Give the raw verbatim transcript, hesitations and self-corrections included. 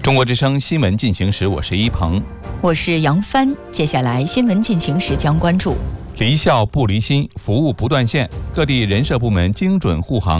中国之声新闻进行时，我是一鹏， 我是杨帆。接下来新闻进行时将关注： 离校不离心，服务不断线，各地人社部门精准护航